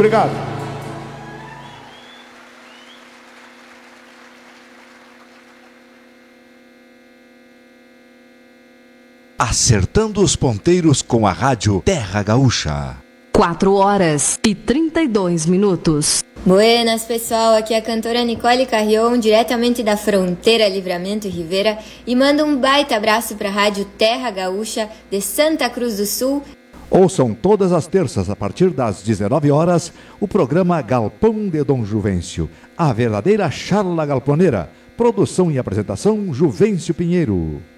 obrigado. Acertando os ponteiros com a rádio Terra Gaúcha. 4h32. Buenas, pessoal, aqui é a cantora Nicole Carrion, diretamente da fronteira Livramento e Rivera, e manda um baita abraço para a rádio Terra Gaúcha de Santa Cruz do Sul. Ouçam todas as terças, a partir das 19 horas, o programa Galpão de Dom Juvencio, a verdadeira charla galponeira. Produção e apresentação, Juvencio Pinheiro.